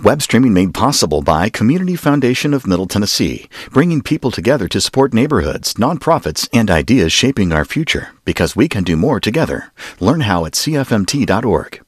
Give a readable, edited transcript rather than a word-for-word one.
Web streaming made possible by Community Foundation of Middle Tennessee, bringing people together to support neighborhoods, nonprofits, and ideas shaping our future, because we can do more together. Learn how at cfmt.org.